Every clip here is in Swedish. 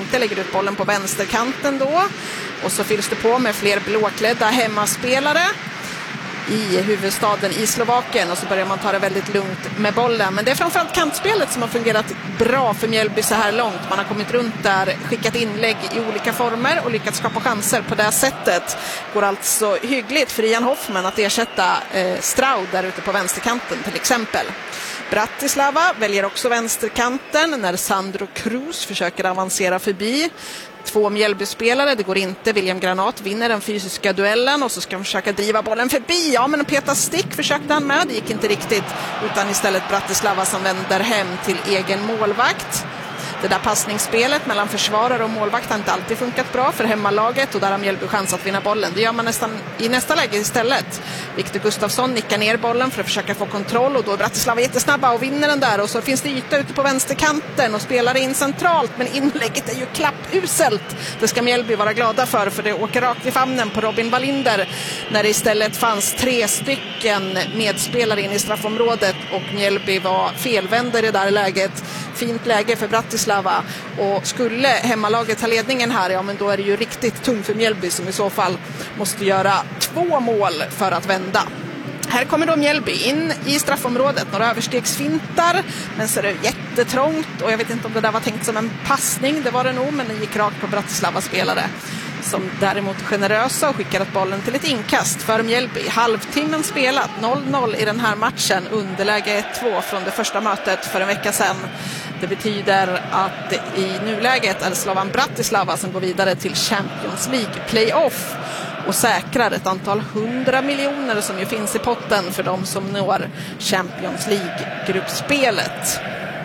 inte lägger ut bollen på vänsterkanten då. Och så fylls det på med fler blåklädda hemmaspelare i huvudstaden i Slovakien, och så börjar man ta det väldigt lugnt med bollen. Men det är framförallt kantspelet som har fungerat bra för Mjällby så här långt. Man har kommit runt där, skickat inlägg i olika former och lyckats skapa chanser på det sättet. Går alltså hyggligt för Ian Hoffman att ersätta Stroud där ute på vänsterkanten till exempel. Bratislava väljer också vänsterkanten när Sandro Cruz försöker avancera förbi 2 Mjällby-spelare, det går inte. William Granat vinner den fysiska duellen och så ska han försöka driva bollen förbi. Ja, men Peter Stick försökte han med, det gick inte riktigt, utan istället Bratislava som vänder hem till egen målvakt. Det där passningsspelet mellan försvarare och målvakt har inte alltid funkat bra för hemmalaget, och där har Mjällby chans att vinna bollen. Det gör man nästan i nästa läge istället. Victor Gustafsson nickar ner bollen för att försöka få kontroll, och då är Bratislava jättesnabba och vinner den där. Och så finns det yta ute på vänsterkanten och spelar in centralt, men inlägget är ju klappuselt. Det ska Mjällby vara glada för det åker rakt i famnen på Robin Wallinder när det istället fanns 3 stycken medspelare in i straffområdet, och Mjällby var felvända i det där läget. Fint läge för Bratislava, och skulle hemmalaget ta ledningen här, ja men då är det ju riktigt tungt för Mjällby som i så fall måste göra 2 mål för att vända. Här kommer då Mjällby in i straffområdet, några överstegsfintar, men så är det jättetrångt, och jag vet inte om det där var tänkt som en passning, det var det nog, men den gick rakt på Bratislava spelare som däremot är generösa och skickar upp bollen till ett inkast för Mjällby. Halvtimmen spelat, 0-0 i den här matchen, underläge 1-2 från det första mötet för en vecka sedan. Det betyder att i nuläget är det Slovan Bratislava som går vidare till Champions League playoff och säkrar ett antal 100 miljoner som ju finns i potten för de som når Champions League-gruppspelet.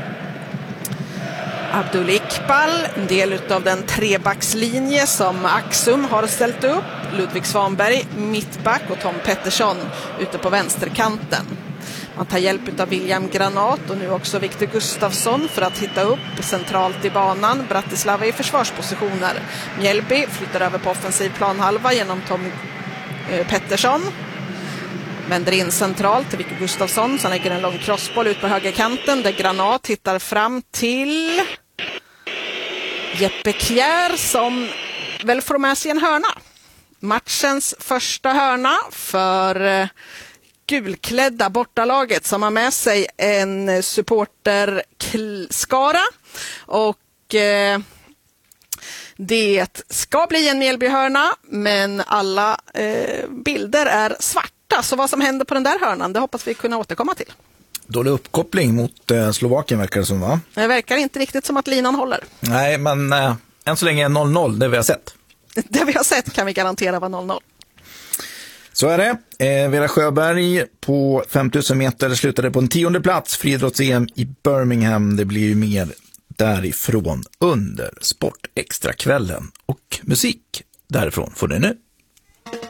Abdul Iqbal, en del av den trebackslinje som Axum har ställt upp. Ludvig Svanberg, mittback, och Tom Pettersson ute på vänsterkanten. Man tar hjälp av William Granat och nu också Victor Gustafsson för att hitta upp centralt i banan. Bratislava i försvarspositioner. Mjällby flyttar över på offensiv planhalva genom Tom Pettersson. Vänder in centralt till Victor Gustafsson, som lägger en lång crossboll ut på högerkanten där Granat hittar fram till Jeppe Kjær som väl får med sig en hörna. Matchens första hörna för gulklädda bortalaget som har med sig en supporterskara, och det ska bli en Mjällbyhörna, men alla bilder är svarta. Så vad som händer på den där hörnan, det hoppas vi kunna återkomma till. Dålig uppkoppling mot Slovakien verkar det som, va? Det verkar inte riktigt som att linan håller. Nej, men än så länge är 0-0, det vi har sett. Det vi har sett kan vi garantera var 0-0. Så är det. Vera Sjöberg på 5000 meter slutade på en 10:e plats. Friidrotts-EM i Birmingham. Det blir ju mer därifrån under Sportextra-kvällen. Och musik därifrån får du nu.